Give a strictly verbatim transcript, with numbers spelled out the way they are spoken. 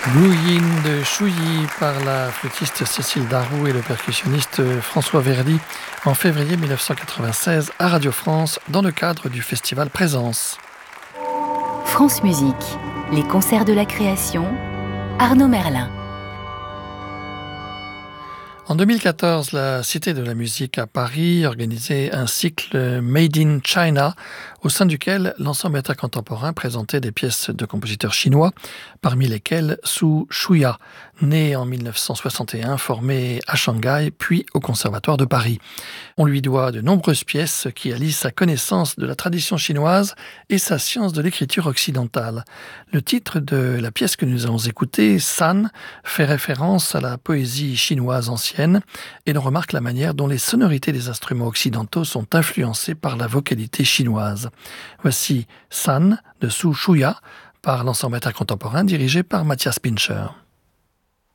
Wu Yin de Shuyi par la flûtiste Cécile Darroux et le percussionniste François Verdi en février mille neuf cent quatre-vingt-seize à Radio France dans le cadre du festival Présence. France Musique, les concerts de la création, Arnaud Merlin. En deux mille quatorze, la Cité de la musique à Paris organisait un cycle Made in China, au sein duquel l'ensemble intercontemporain présentait des pièces de compositeurs chinois, parmi lesquels Su Shuya, né en mille neuf cent soixante et un, formé à Shanghai, puis au Conservatoire de Paris. On lui doit de nombreuses pièces qui allient sa connaissance de la tradition chinoise et sa science de l'écriture occidentale. Le titre de la pièce que nous allons écouter, San, fait référence à la poésie chinoise ancienne et l'on remarque la manière dont les sonorités des instruments occidentaux sont influencées par la vocalité chinoise. Voici San de Su Shuya par l'ensemble intercontemporain dirigé par Matthias Pincher.